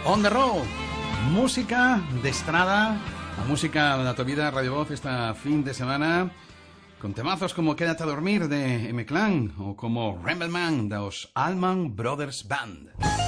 On the Road, música de estrada, a música da tua vida Radio Voz esta fin de semana, con temazos como Quédate a dormir de M-Clan ou como Rambleman dos Allman Brothers Band.